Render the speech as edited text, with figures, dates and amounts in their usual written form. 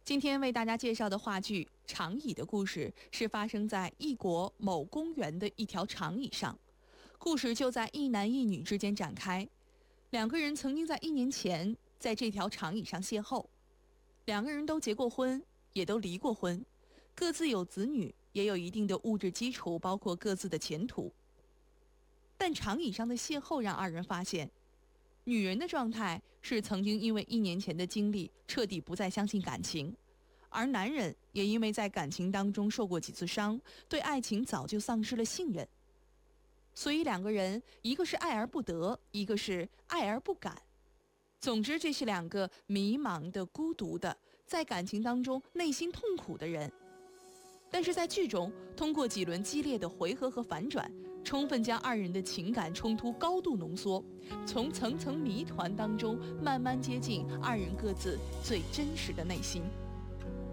今天为大家介绍的话剧《长椅》的故事是发生在异国某公园的一条长椅上，故事就在一男一女之间展开。两个人曾经在1年前在这条长椅上邂逅，两个人都结过婚，也都离过婚，各自有子女，也有一定的物质基础，包括各自的前途。但长椅上的邂逅让二人发现，女人的状态是曾经因为1年前的经历彻底不再相信感情，而男人也因为在感情当中受过几次伤，对爱情早就丧失了信任。所以两个人，一个是爱而不得，一个是爱而不敢。总之，这是两个迷茫的、孤独的，在感情当中内心痛苦的人。但是在剧中，通过几轮激烈的回合和反转，充分将二人的情感冲突高度浓缩，从层层谜团当中慢慢接近二人各自最真实的内心。